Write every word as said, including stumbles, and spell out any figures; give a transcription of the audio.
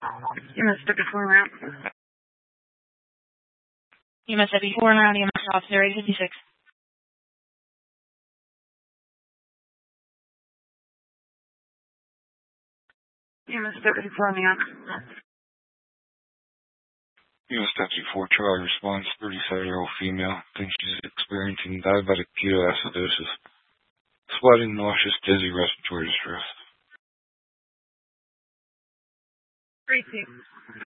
You must have before round. You must have before round. You must have officer eight fifty-six. You must have before neon. U S Deputy four Charlie responds, thirty-seven-year-old female, thinks she's experiencing diabetic ketoacidosis. Sweating, nauseous, dizzy, respiratory distress. Three two.